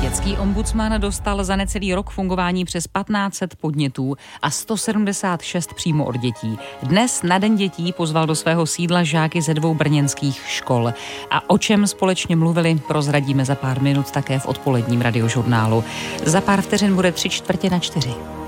Dětský ombudsman dostal za necelý rok fungování přes 1500 podnětů a 176 přímo od dětí. Dnes na Den dětí pozval do svého sídla žáky ze 2 brněnských škol. A o čem společně mluvili, prozradíme za pár minut také v odpoledním radiožurnálu. Za pár vteřin bude 3/4 na 4.